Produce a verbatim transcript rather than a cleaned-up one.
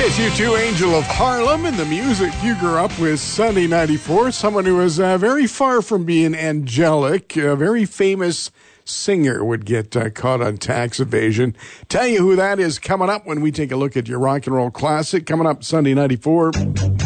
U two, Angel of Harlem, and the music you grew up with, Sunday ninety-four. Someone who was uh, very far from being angelic, a very famous singer would get uh, caught on tax evasion. Tell you who that is coming up when we take a look at your rock and roll classic. Coming up Sunday ninety-four.